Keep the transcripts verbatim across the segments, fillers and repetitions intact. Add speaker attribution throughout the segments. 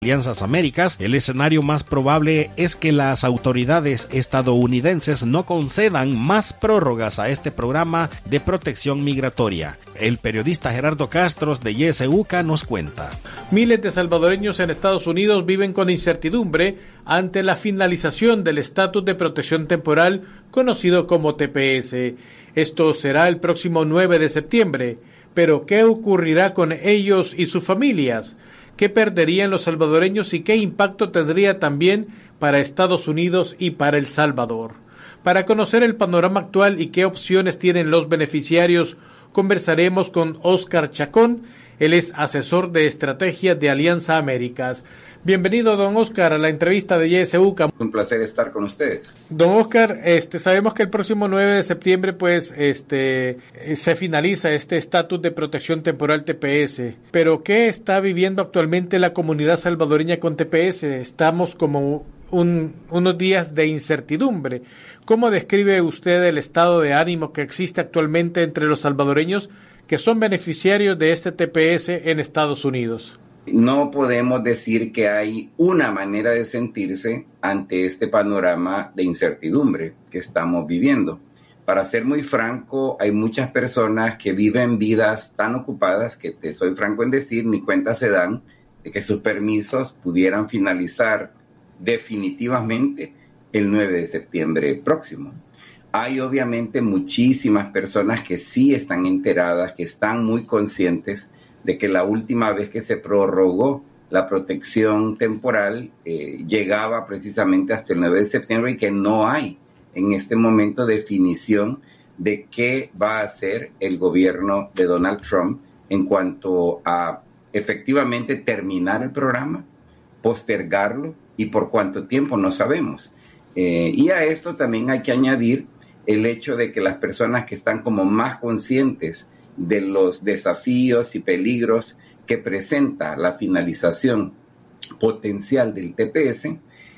Speaker 1: Alianzas Américas, el escenario más probable es que las autoridades estadounidenses no concedan más prórrogas a este programa de protección migratoria. El periodista Gerardo Castros de Y S U C A nos cuenta.
Speaker 2: Miles de salvadoreños en Estados Unidos viven con incertidumbre ante la finalización del estatus de protección temporal conocido como T P S. Esto será el próximo nueve de septiembre. Pero ¿qué ocurrirá con ellos y sus familias? ¿Qué perderían los salvadoreños y qué impacto tendría también para Estados Unidos y para El Salvador? Para conocer el panorama actual y qué opciones tienen los beneficiarios, conversaremos con Óscar Chacón. Él es asesor de estrategia de Alianza Américas. Bienvenido, don Óscar, a la entrevista de Y S U C A.
Speaker 3: Un placer estar con ustedes.
Speaker 2: Don Óscar, este, sabemos que el próximo nueve de septiembre pues, este, se finaliza este estatus de protección temporal T P S. Pero, ¿qué está viviendo actualmente la comunidad salvadoreña con T P S? Estamos como un, unos días de incertidumbre. ¿Cómo describe usted el estado de ánimo que existe actualmente entre los salvadoreños que son beneficiarios de este T P S en Estados Unidos?
Speaker 3: No podemos decir que hay una manera de sentirse ante este panorama de incertidumbre que estamos viviendo. Para ser muy franco, hay muchas personas que viven vidas tan ocupadas que te soy franco en decir, ni cuenta se dan de que sus permisos pudieran finalizar definitivamente el nueve de septiembre próximo. Hay obviamente muchísimas personas que sí están enteradas, que están muy conscientes de que la última vez que se prorrogó la protección temporal eh, llegaba precisamente hasta el nueve de septiembre y que no hay en este momento definición de qué va a hacer el gobierno de Donald Trump en cuanto a efectivamente terminar el programa, postergarlo y por cuánto tiempo no sabemos. Eh, y a esto también hay que añadir el hecho de que las personas que están como más conscientes de los desafíos y peligros que presenta la finalización potencial del T P S,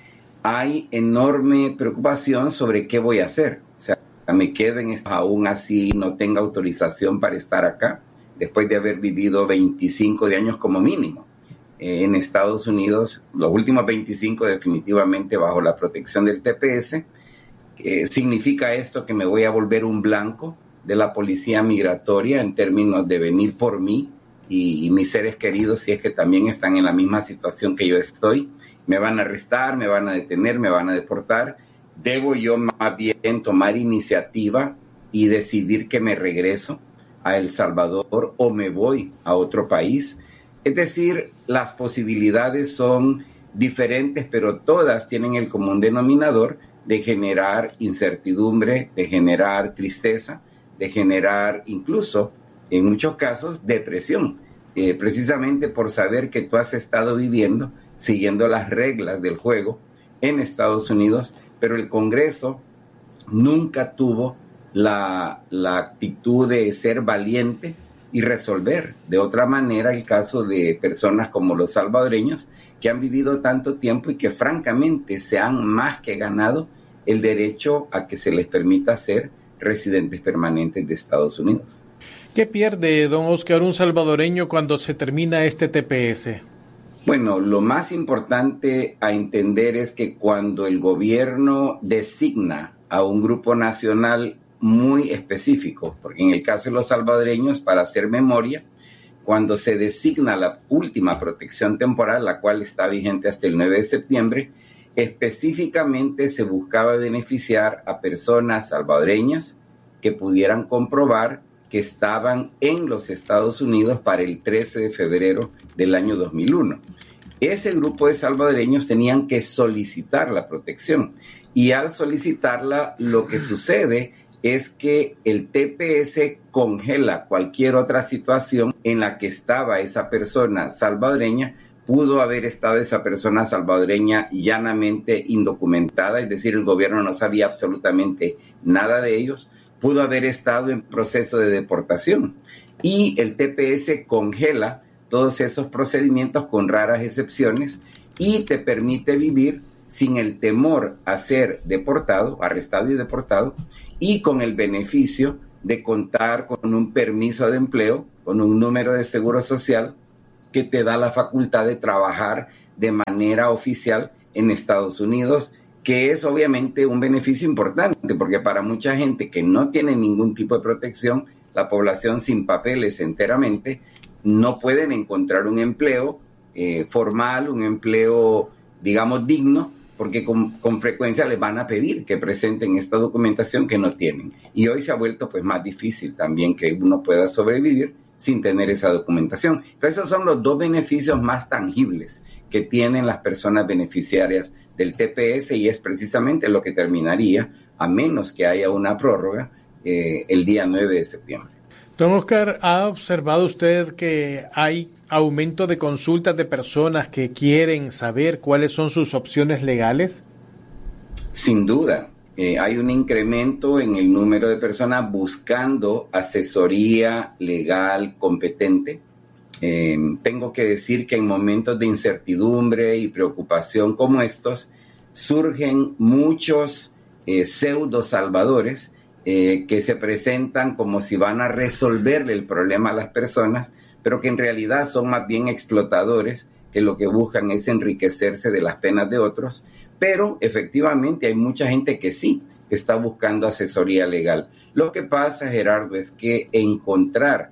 Speaker 3: hay enorme preocupación sobre qué voy a hacer. O sea, me quedo en esto, aún así no tenga autorización para estar acá, después de haber vivido veinticinco de años como mínimo eh, en Estados Unidos, los últimos veinticinco definitivamente bajo la protección del T P S. Eh, ¿Significa esto que me voy a volver un blanco de la policía migratoria en términos de venir por mí y, y mis seres queridos, si es que también están en la misma situación que yo estoy? ¿Me van a arrestar, me van a detener, me van a deportar? ¿Debo yo más bien tomar iniciativa y decidir que me regreso a El Salvador o me voy a otro país? Es decir, las posibilidades son diferentes, pero todas tienen el común denominador de generar incertidumbre, de generar tristeza, de generar incluso, en muchos casos, depresión, eh, precisamente por saber que tú has estado viviendo, siguiendo las reglas del juego en Estados Unidos, pero el Congreso nunca tuvo la, la actitud de ser valiente y resolver de otra manera el caso de personas como los salvadoreños que han vivido tanto tiempo y que francamente se han más que ganado el derecho a que se les permita ser residentes permanentes de Estados Unidos.
Speaker 2: ¿Qué pierde, don Óscar, un salvadoreño cuando se termina este T P S?
Speaker 3: Bueno, lo más importante a entender es que cuando el gobierno designa a un grupo nacional muy específico, porque en el caso de los salvadoreños, para hacer memoria, cuando se designa la última protección temporal, la cual está vigente hasta el nueve de septiembre, específicamente se buscaba beneficiar a personas salvadoreñas que pudieran comprobar que estaban en los Estados Unidos para el trece de febrero del año dos mil uno. Ese grupo de salvadoreños tenían que solicitar la protección y al solicitarla lo que sucede es que el T P S congela cualquier otra situación en la que estaba esa persona salvadoreña. Pudo haber estado esa persona salvadoreña llanamente indocumentada, es decir, el gobierno no sabía absolutamente nada de ellos. Pudo haber estado en proceso de deportación y el T P S congela todos esos procedimientos con raras excepciones y te permite vivir sin el temor a ser deportado, arrestado y deportado, y con el beneficio de contar con un permiso de empleo, con un número de seguro social que te da la facultad de trabajar de manera oficial en Estados Unidos, que es obviamente un beneficio importante, porque para mucha gente que no tiene ningún tipo de protección, la población sin papeles enteramente, no pueden encontrar un empleo eh, formal, un empleo, digamos, digno, porque con, con frecuencia les van a pedir que presenten esta documentación que no tienen. Y hoy se ha vuelto pues más difícil también que uno pueda sobrevivir sin tener esa documentación. Entonces, esos son los dos beneficios más tangibles que tienen las personas beneficiarias del T P S, y es precisamente lo que terminaría, a menos que haya una prórroga, eh, el día nueve de septiembre.
Speaker 2: Don Oscar, ¿ha observado usted que hay aumento de consultas de personas que quieren saber cuáles son sus opciones legales?
Speaker 3: Sin duda. Eh, hay un incremento en el número de personas buscando asesoría legal competente. Eh, tengo que decir que en momentos de incertidumbre y preocupación como estos, surgen muchos eh, pseudo salvadores eh, que se presentan como si van a resolverle el problema a las personas, pero que en realidad son más bien explotadores, que lo que buscan es enriquecerse de las penas de otros. Pero efectivamente hay mucha gente que sí está buscando asesoría legal. Lo que pasa, Gerardo, es que encontrar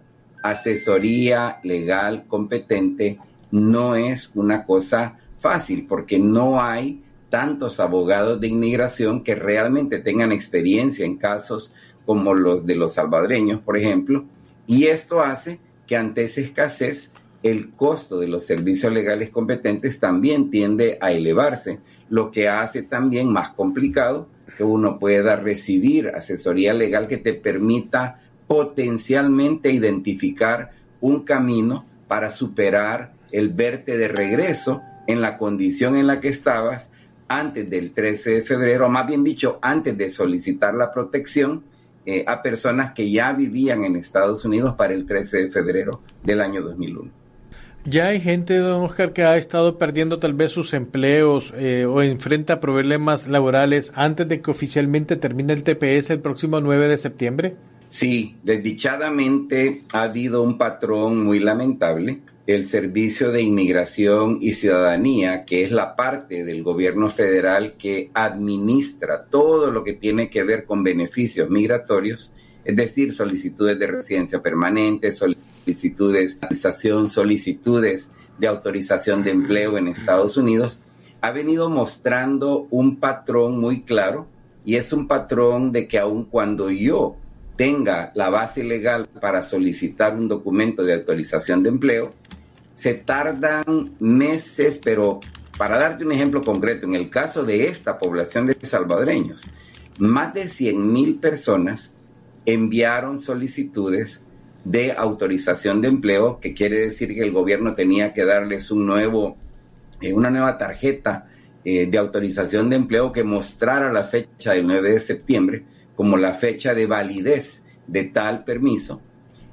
Speaker 3: asesoría legal competente no es una cosa fácil, porque no hay tantos abogados de inmigración que realmente tengan experiencia en casos como los de los salvadoreños, por ejemplo, y esto hace que ante esa escasez el costo de los servicios legales competentes también tiende a elevarse, lo que hace también más complicado que uno pueda recibir asesoría legal que te permita potencialmente identificar un camino para superar el verte de regreso en la condición en la que estabas antes del trece de febrero, o más bien dicho, antes de solicitar la protección eh, a personas que ya vivían en Estados Unidos para el trece de febrero del año dos mil uno.
Speaker 2: Ya hay gente, don Oscar, que ha estado perdiendo tal vez sus empleos eh, o enfrenta problemas laborales antes de que oficialmente termine el T P S el próximo nueve de septiembre.
Speaker 3: Sí, desdichadamente ha habido un patrón muy lamentable. El Servicio de Inmigración y Ciudadanía, que es la parte del gobierno federal que administra todo lo que tiene que ver con beneficios migratorios, es decir, solicitudes de residencia permanente, solicitudes de autorización, solicitudes de autorización de empleo en Estados Unidos, ha venido mostrando un patrón muy claro, y es un patrón de que aun cuando yo tenga la base legal para solicitar un documento de autorización de empleo, se tardan meses, pero para darte un ejemplo concreto, en el caso de esta población de salvadoreños, más de cien mil personas enviaron solicitudes de autorización de empleo, que quiere decir que el gobierno tenía que darles un nuevo, eh, una nueva tarjeta eh, de autorización de empleo que mostrara la fecha del nueve de septiembre como la fecha de validez de tal permiso.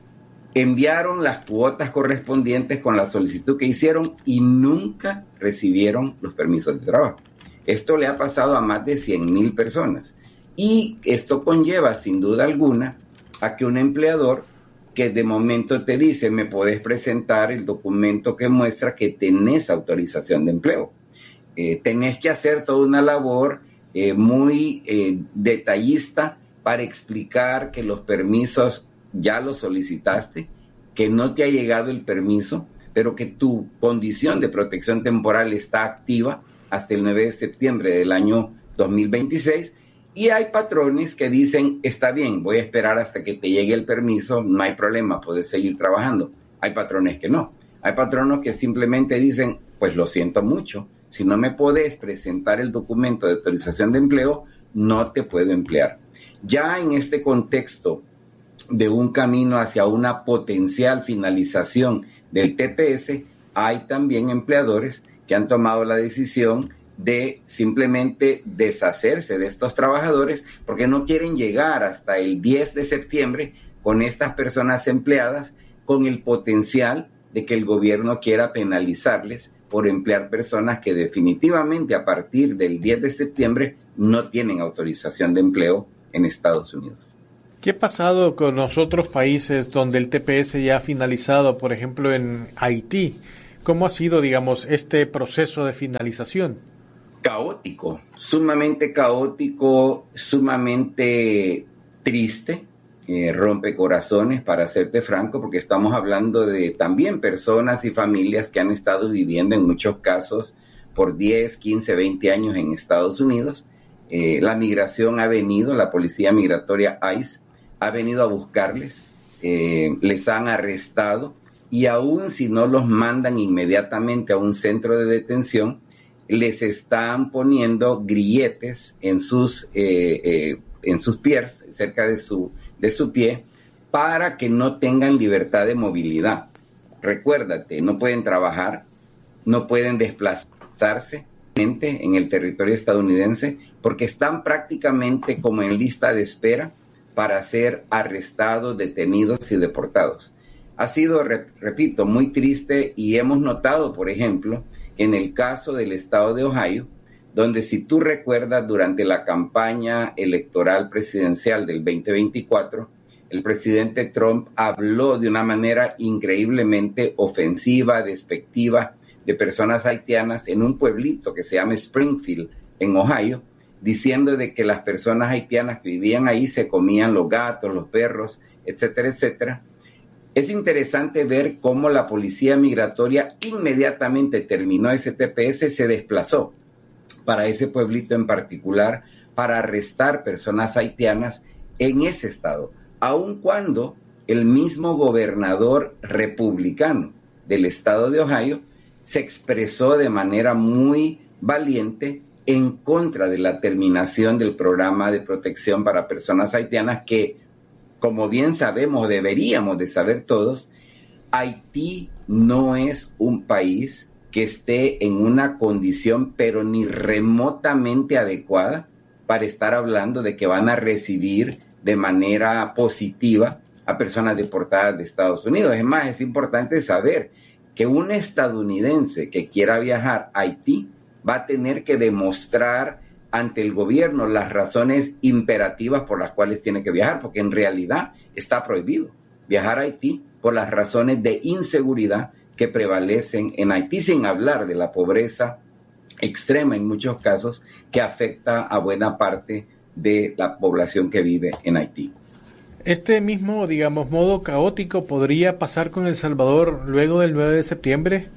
Speaker 3: Enviaron las cuotas correspondientes con la solicitud que hicieron y nunca recibieron los permisos de trabajo. Esto le ha pasado a más de cien mil personas. Y esto conlleva, sin duda alguna, a que un empleador que de momento te dice, me puedes presentar el documento que muestra que tenés autorización de empleo. Eh, tenés que hacer toda una labor eh, muy eh, detallista para explicar que los permisos ya los solicitaste, que no te ha llegado el permiso, pero que tu condición de protección temporal está activa hasta el nueve de septiembre del año dos mil veintiséis. Y hay patrones que dicen, está bien, voy a esperar hasta que te llegue el permiso, no hay problema, puedes seguir trabajando. Hay patrones que no. Hay patronos que simplemente dicen, pues lo siento mucho, si no me puedes presentar el documento de autorización de empleo, no te puedo emplear. Ya en este contexto de un camino hacia una potencial finalización del T P S, hay también empleadores que han tomado la decisión de simplemente deshacerse de estos trabajadores porque no quieren llegar hasta el diez de septiembre con estas personas empleadas, con el potencial de que el gobierno quiera penalizarles por emplear personas que definitivamente a partir del diez de septiembre no tienen autorización de empleo en Estados Unidos.
Speaker 2: ¿Qué ha pasado con los otros países donde el T P S ya ha finalizado, por ejemplo en Haití? ¿Cómo ha sido, digamos, este proceso de finalización?
Speaker 3: Caótico, sumamente caótico, sumamente triste, eh, rompe corazones, para serte franco, porque estamos hablando de también personas y familias que han estado viviendo en muchos casos por diez, quince, veinte años en Estados Unidos. Eh, la migración ha venido, la policía migratoria ICE ha venido a buscarles, eh, les han arrestado, y aún si no los mandan inmediatamente a un centro de detención, les están poniendo grilletes en sus, eh, eh, en sus pies, cerca de su, de su pie, para que no tengan libertad de movilidad. Recuérdate, no pueden trabajar, no pueden desplazarse en el territorio estadounidense, porque están prácticamente como en lista de espera para ser arrestados, detenidos y deportados. Ha sido, repito, muy triste, y hemos notado, por ejemplo, en el caso del estado de Ohio, donde, si tú recuerdas, durante la campaña electoral presidencial del veinte veinticuatro, el presidente Trump habló de una manera increíblemente ofensiva, despectiva, de personas haitianas en un pueblito que se llama Springfield, en Ohio, diciendo de que las personas haitianas que vivían ahí se comían los gatos, los perros, etcétera, etcétera. Es interesante ver cómo la policía migratoria inmediatamente terminó ese T P S, se desplazó para ese pueblito en particular para arrestar personas haitianas en ese estado, aun cuando el mismo gobernador republicano del estado de Ohio se expresó de manera muy valiente en contra de la terminación del programa de protección para personas haitianas que, como bien sabemos, deberíamos de saber todos, Haití no es un país que esté en una condición pero ni remotamente adecuada para estar hablando de que van a recibir de manera positiva a personas deportadas de Estados Unidos. Es más, es importante saber que un estadounidense que quiera viajar a Haití va a tener que demostrar ante el gobierno las razones imperativas por las cuales tiene que viajar, porque en realidad está prohibido viajar a Haití por las razones de inseguridad que prevalecen en Haití, sin hablar de la pobreza extrema en muchos casos que afecta a buena parte de la población que vive en Haití.
Speaker 2: Este mismo, digamos, modo caótico podría pasar con El Salvador luego del nueve de septiembre.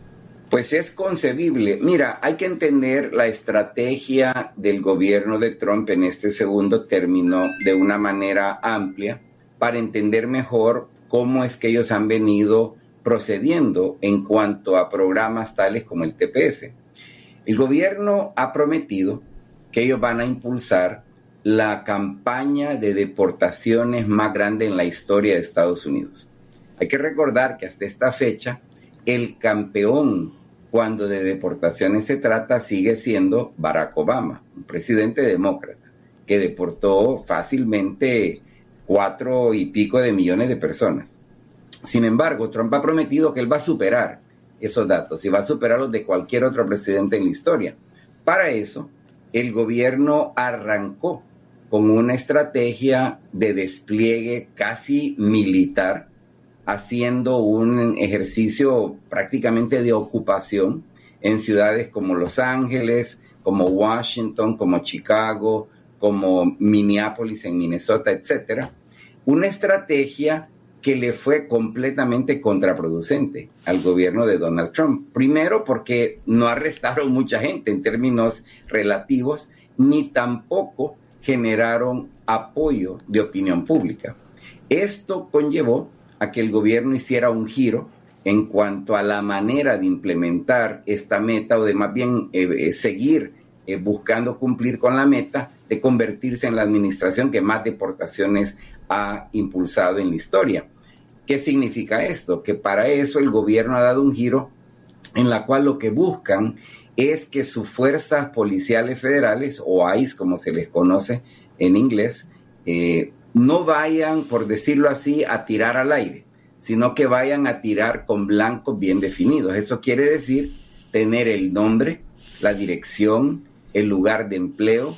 Speaker 3: Pues es concebible. Mira, hay que entender la estrategia del gobierno de Trump en este segundo término de una manera amplia para entender mejor cómo es que ellos han venido procediendo en cuanto a programas tales como el T P S. El gobierno ha prometido que ellos van a impulsar la campaña de deportaciones más grande en la historia de Estados Unidos. Hay que recordar que hasta esta fecha el campeón cuando de deportaciones se trata sigue siendo Barack Obama, un presidente demócrata que deportó fácilmente cuatro y pico de millones de personas. Sin embargo, Trump ha prometido que él va a superar esos datos y va a superar los de cualquier otro presidente en la historia. Para eso, el gobierno arrancó con una estrategia de despliegue casi militar, haciendo un ejercicio prácticamente de ocupación en ciudades como Los Ángeles, como Washington, como Chicago, como Minneapolis en Minnesota, etcétera. Una estrategia que le fue completamente contraproducente al gobierno de Donald Trump. Primero, porque no arrestaron mucha gente en términos relativos, ni tampoco generaron apoyo de opinión pública. Esto conllevó a que el gobierno hiciera un giro en cuanto a la manera de implementar esta meta, o de más bien eh, seguir eh, buscando cumplir con la meta de convertirse en la administración que más deportaciones ha impulsado en la historia. ¿Qué significa esto? Que para eso el gobierno ha dado un giro en la cual lo que buscan es que sus fuerzas policiales federales, o ICE como se les conoce en inglés, eh, no vayan, por decirlo así, a tirar al aire, sino que vayan a tirar con blancos bien definidos. Eso quiere decir tener el nombre, la dirección, el lugar de empleo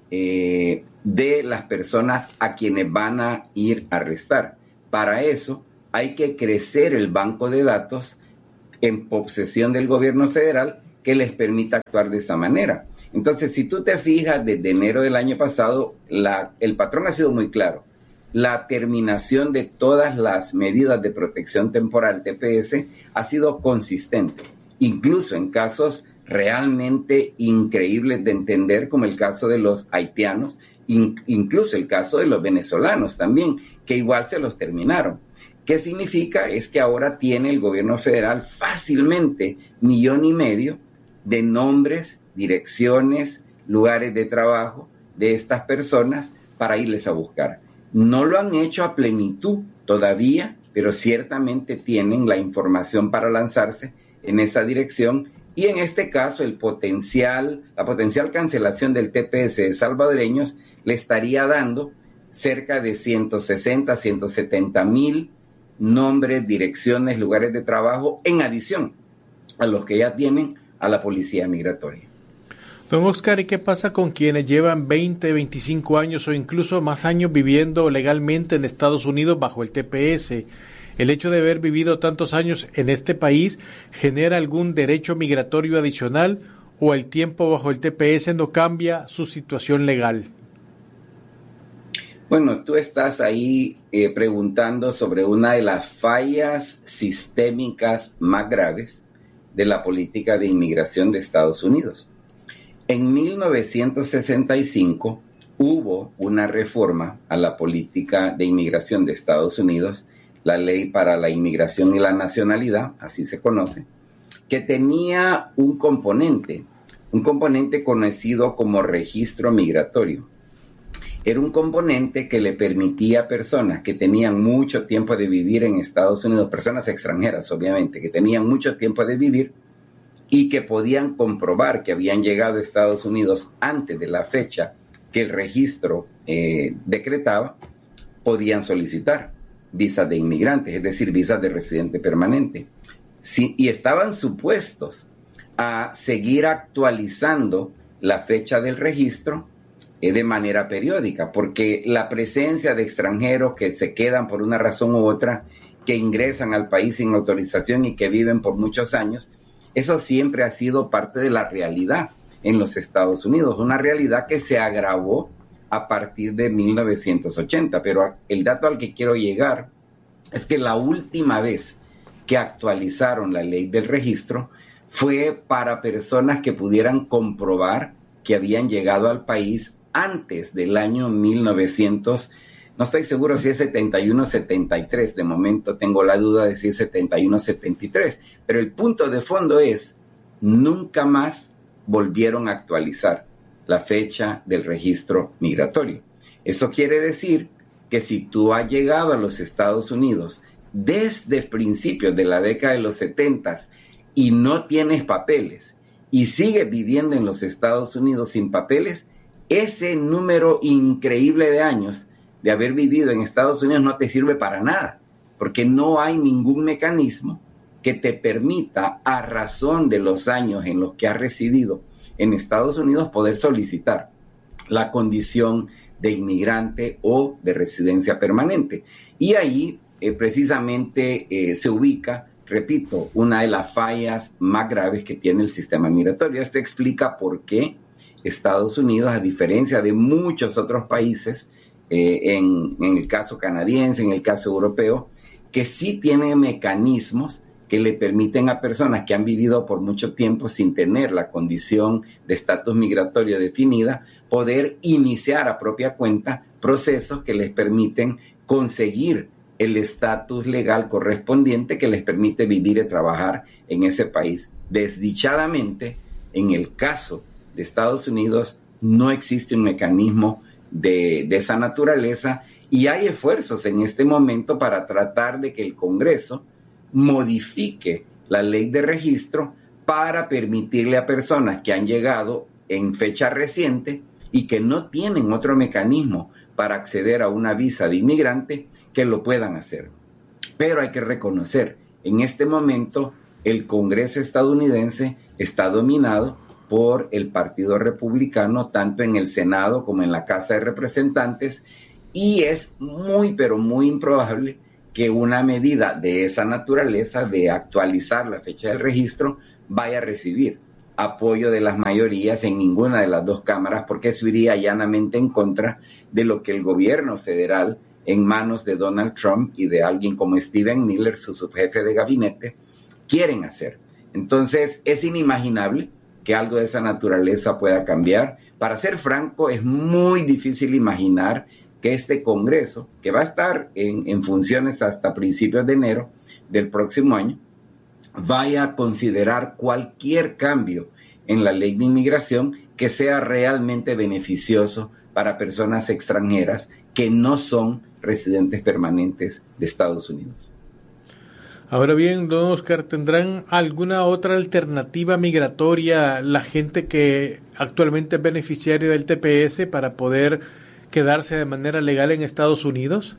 Speaker 3: eh, de las personas a quienes van a ir a arrestar. Para eso hay que crecer el banco de datos en posesión del gobierno federal que les permita actuar de esa manera. Entonces, si tú te fijas, desde enero del año pasado, la, el patrón ha sido muy claro. La terminación de todas las medidas de protección temporal T P S ha sido consistente, incluso en casos realmente increíbles de entender, como el caso de los haitianos, in, incluso el caso de los venezolanos también, que igual se los terminaron. ¿Qué significa? Es que ahora tiene el gobierno federal fácilmente millón y medio de nombres, direcciones, lugares de trabajo de estas personas para irles a buscar. No lo han hecho a plenitud todavía, pero ciertamente tienen la información para lanzarse en esa dirección. Y en este caso, el potencial, la potencial cancelación del T P S de salvadoreños le estaría dando cerca de ciento sesenta, ciento setenta mil nombres, direcciones, lugares de trabajo, en adición a los que ya tienen a la policía migratoria.
Speaker 2: Don Oscar, ¿y qué pasa con quienes llevan veinte, veinticinco años o incluso más años viviendo legalmente en Estados Unidos bajo el T P S? ¿El hecho de haber vivido tantos años en este país genera algún derecho migratorio adicional o el tiempo bajo el T P S no cambia su situación legal?
Speaker 3: Bueno, tú estás ahí eh, preguntando sobre una de las fallas sistémicas más graves de la política de inmigración de Estados Unidos. En mil novecientos sesenta y cinco hubo una reforma a la política de inmigración de Estados Unidos, la Ley para la Inmigración y la Nacionalidad, así se conoce, que tenía un componente, un componente conocido como registro migratorio. Era un componente que le permitía a personas que tenían mucho tiempo de vivir en Estados Unidos, personas extranjeras obviamente, que tenían mucho tiempo de vivir y que podían comprobar que habían llegado a Estados Unidos antes de la fecha que el registro eh, decretaba, podían solicitar visas de inmigrantes, es decir, visas de residente permanente. Sí, y estaban supuestos a seguir actualizando la fecha del registro eh, de manera periódica, porque la presencia de extranjeros que se quedan por una razón u otra, que ingresan al país sin autorización y que viven por muchos años, eso siempre ha sido parte de la realidad en los Estados Unidos, una realidad que se agravó a partir de mil novecientos ochenta. Pero el dato al que quiero llegar es que la última vez que actualizaron la ley del registro fue para personas que pudieran comprobar que habían llegado al país antes del año mil novecientos, no estoy seguro si es setenta y uno o setenta y tres, de momento tengo la duda de si es setenta y uno o setenta y tres, pero el punto de fondo es, nunca más volvieron a actualizar la fecha del registro migratorio. Eso quiere decir que si tú has llegado a los Estados Unidos desde principios de la década de los setentas y no tienes papeles y sigues viviendo en los Estados Unidos sin papeles, ese número increíble de años de haber vivido en Estados Unidos no te sirve para nada, porque no hay ningún mecanismo que te permita, a razón de los años en los que has residido en Estados Unidos, poder solicitar la condición de inmigrante o de residencia permanente. Y ahí eh, precisamente eh, se ubica, repito, una de las fallas más graves que tiene el sistema migratorio. Esto explica por qué Estados Unidos, a diferencia de muchos otros países, eh, en, en el caso canadiense, en el caso europeo, que sí tiene mecanismos que le permiten a personas que han vivido por mucho tiempo sin tener la condición de estatus migratorio definida, poder iniciar a propia cuenta procesos que les permiten conseguir el estatus legal correspondiente que les permite vivir y trabajar en ese país. Desdichadamente, en el caso de Estados Unidos, no existe un mecanismo de, de esa naturaleza y hay esfuerzos en este momento para tratar de que el Congreso modifique la ley de registro para permitirle a personas que han llegado en fecha reciente y que no tienen otro mecanismo para acceder a una visa de inmigrante, que lo puedan hacer. Pero hay que reconocer, en este momento el Congreso estadounidense está dominado por el Partido Republicano, tanto en el Senado como en la Casa de Representantes, y es muy, pero muy improbable que una medida de esa naturaleza, de actualizar la fecha del registro, vaya a recibir apoyo de las mayorías en ninguna de las dos cámaras, porque eso iría llanamente en contra de lo que el gobierno federal, en manos de Donald Trump y de alguien como Stephen Miller, su subjefe de gabinete, quieren hacer. Entonces, es inimaginable que algo de esa naturaleza pueda cambiar. Para ser franco, es muy difícil imaginar que este Congreso, que va a estar en, en funciones hasta principios de enero del próximo año, vaya a considerar cualquier cambio en la ley de inmigración que sea realmente beneficioso para personas extranjeras que no son residentes permanentes de Estados Unidos.
Speaker 2: Ahora bien, don Oscar, ¿tendrán alguna otra alternativa migratoria la gente que actualmente es beneficiaria del T P S para poder quedarse de manera legal en Estados Unidos?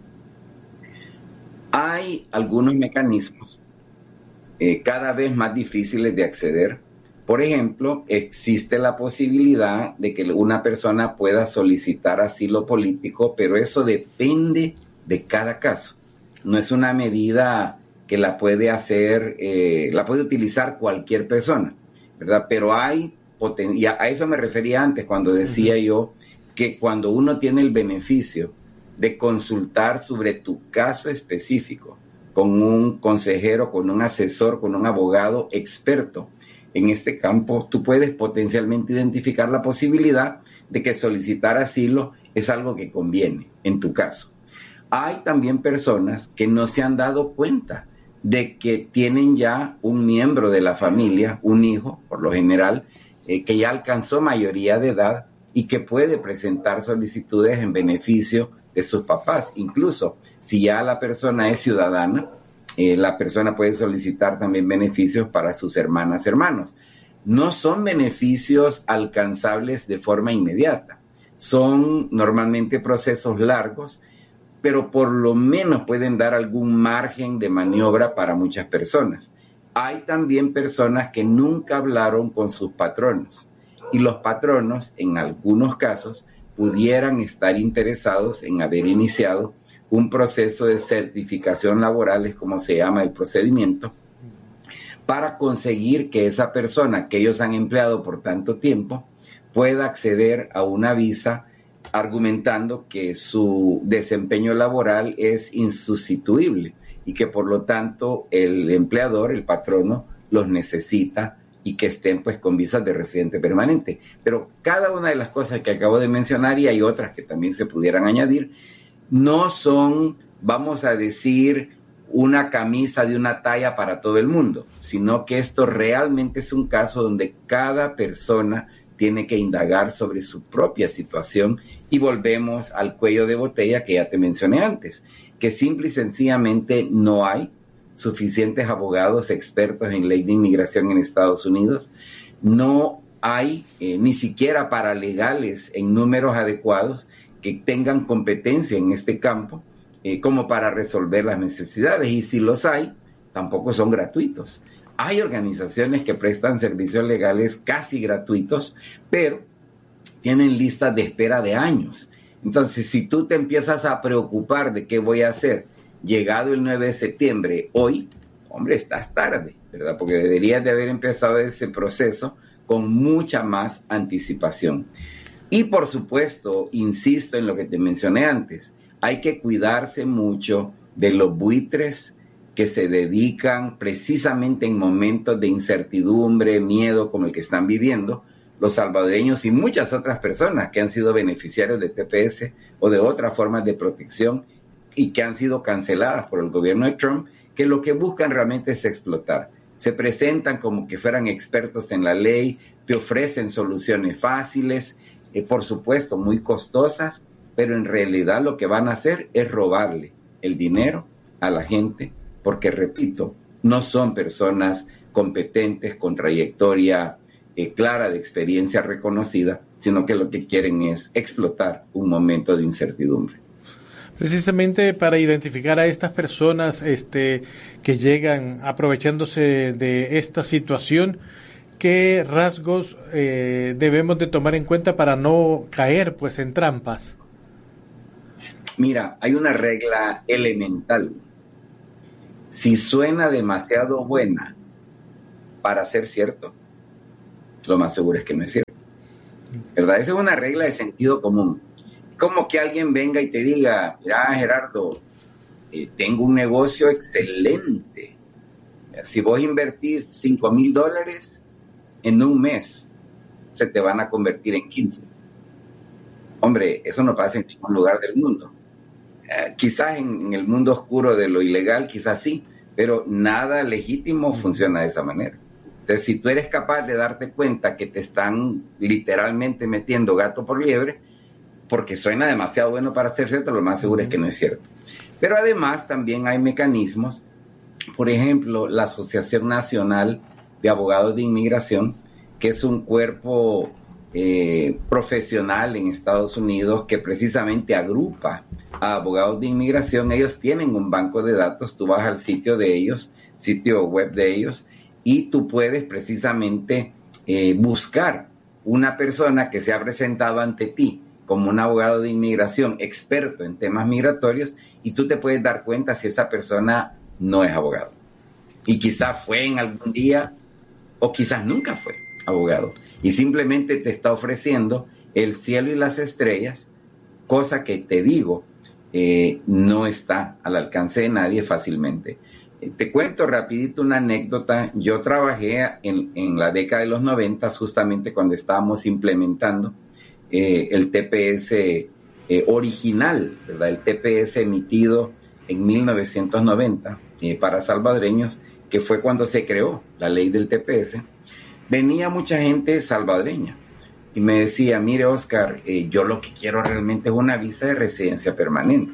Speaker 3: Hay algunos mecanismos eh, cada vez más difíciles de acceder. Por ejemplo, existe la posibilidad de que una persona pueda solicitar asilo político, pero eso depende de cada caso. No es una medida que la puede hacer, eh, la puede utilizar cualquier persona, ¿verdad? Pero hay, poten- y a, a eso me refería antes cuando decía uh-huh. yo que cuando uno tiene el beneficio de consultar sobre tu caso específico con un consejero, con un asesor, con un abogado experto en este campo, tú puedes potencialmente identificar la posibilidad de que solicitar asilo es algo que conviene en tu caso. Hay también personas que no se han dado cuenta de que tienen ya un miembro de la familia, un hijo, por lo general, eh, que ya alcanzó mayoría de edad y que puede presentar solicitudes en beneficio de sus papás. Incluso si ya la persona es ciudadana, eh, la persona puede solicitar también beneficios para sus hermanas, hermanos. No son beneficios alcanzables de forma inmediata. Son normalmente procesos largos, pero por lo menos pueden dar algún margen de maniobra para muchas personas. Hay también personas que nunca hablaron con sus patronos y los patronos, en algunos casos, pudieran estar interesados en haber iniciado un proceso de certificación laboral, es como se llama el procedimiento, para conseguir que esa persona que ellos han empleado por tanto tiempo pueda acceder a una visa argumentando que su desempeño laboral es insustituible y que por lo tanto el empleador, el patrono, los necesita y que estén pues con visas de residente permanente. Pero cada una de las cosas que acabo de mencionar, y hay otras que también se pudieran añadir, no son, vamos a decir, una camisa de una talla para todo el mundo, sino que esto realmente es un caso donde cada persona tiene que indagar sobre su propia situación y volvemos al cuello de botella que ya te mencioné antes, que simple y sencillamente no hay suficientes abogados expertos en ley de inmigración en Estados Unidos, no hay eh, ni siquiera paralegales en números adecuados que tengan competencia en este campo eh, como para resolver las necesidades, y si los hay, tampoco son gratuitos. Hay organizaciones que prestan servicios legales casi gratuitos, pero tienen listas de espera de años. Entonces, si tú te empiezas a preocupar de qué voy a hacer, llegado el nueve de septiembre, hoy, hombre, estás tarde, ¿verdad? Porque deberías de haber empezado ese proceso con mucha más anticipación. Y por supuesto, insisto en lo que te mencioné antes, hay que cuidarse mucho de los buitres que se dedican precisamente en momentos de incertidumbre, miedo como el que están viviendo los salvadoreños y muchas otras personas que han sido beneficiarios de T P S o de otras formas de protección y que han sido canceladas por el gobierno de Trump, que lo que buscan realmente es explotar. Se presentan como que fueran expertos en la ley, te ofrecen soluciones fáciles, eh, por supuesto muy costosas, pero en realidad lo que van a hacer es robarle el dinero a la gente, porque, repito, no son personas competentes, con trayectoria eh, clara de experiencia reconocida, sino que lo que quieren es explotar un momento de incertidumbre.
Speaker 2: Precisamente para identificar a estas personas este, que llegan aprovechándose de esta situación, ¿qué rasgos eh, debemos de tomar en cuenta para no caer pues en trampas?
Speaker 3: Mira, hay una regla elemental Si suena demasiado buena para ser cierto, lo más seguro es que no es cierto, ¿verdad? Esa es una regla de sentido común. Como que alguien venga y te diga, mira, Gerardo, eh, tengo un negocio excelente. Si vos invertís cinco mil dólares en un mes, se te van a convertir en quince. Hombre, eso no pasa en ningún lugar del mundo. Eh, quizás en, en el mundo oscuro de lo ilegal, quizás sí, pero nada legítimo funciona de esa manera. Entonces, si tú eres capaz de darte cuenta que te están literalmente metiendo gato por liebre, porque suena demasiado bueno para ser cierto, lo más seguro es que no es cierto. Pero además también hay mecanismos, por ejemplo, la Asociación Nacional de Abogados de Inmigración, que es un cuerpo eh, profesional en Estados Unidos que precisamente agrupa a abogados de inmigración. Ellos tienen un banco de datos, tú vas al sitio de ellos, sitio web de ellos, y tú puedes precisamente eh, buscar una persona que se ha presentado ante ti como un abogado de inmigración experto en temas migratorios, y tú te puedes dar cuenta si esa persona no es abogado. Y quizás fue en algún día, o quizás nunca fue abogado, y simplemente te está ofreciendo el cielo y las estrellas, cosa que te digo, eh, no está al alcance de nadie fácilmente. Eh, te cuento rapidito una anécdota. Yo trabajé en, en la década de los noventa, justamente cuando estábamos implementando eh, el T P S eh, original, ¿verdad? El T P S emitido en mil novecientos noventa eh, para salvadoreños, que fue cuando se creó la ley del T P S. Venía mucha gente salvadoreña y me decía, mire, Oscar, eh, yo lo que quiero realmente es una visa de residencia permanente.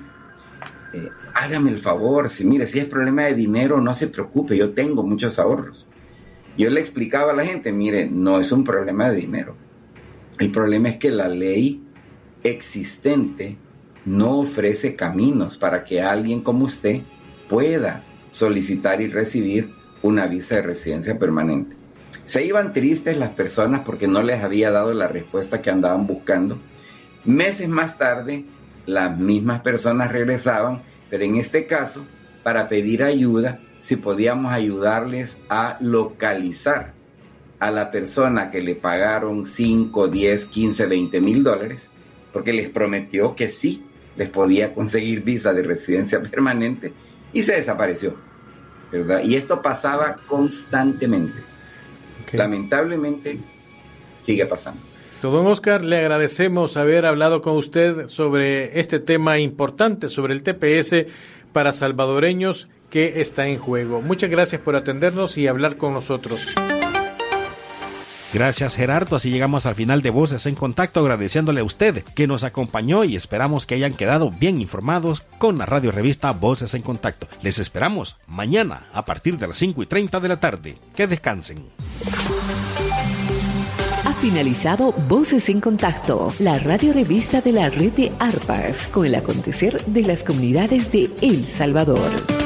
Speaker 3: Eh, hágame el favor, si mire, si es problema de dinero, no se preocupe, yo tengo muchos ahorros. Yo le explicaba a la gente, mire, no es un problema de dinero. El problema es que la ley existente no ofrece caminos para que alguien como usted pueda solicitar y recibir una visa de residencia permanente. Se iban tristes las personas porque no les había dado la respuesta que andaban buscando. Meses más tarde, las mismas personas regresaban, pero en este caso, para pedir ayuda, si podíamos ayudarles a localizar a la persona que le pagaron cinco, diez, quince, veinte mil dólares, porque les prometió que sí les podía conseguir visa de residencia permanente, y se desapareció, ¿verdad? Y esto pasaba constantemente. Okay. Lamentablemente, sigue pasando.
Speaker 2: Don Oscar, le agradecemos haber hablado con usted sobre este tema importante, sobre el T P S para salvadoreños que está en juego. Muchas gracias por atendernos y hablar con nosotros.
Speaker 1: Gracias, Gerardo. Así llegamos al final de Voces en Contacto, agradeciéndole a usted que nos acompañó y esperamos que hayan quedado bien informados con la radio revista Voces en Contacto. Les esperamos mañana a partir de las cinco y treinta de la tarde. Que descansen.
Speaker 4: Ha finalizado Voces en Contacto, la radio revista de la red de ARPAS, con el acontecer de las comunidades de El Salvador.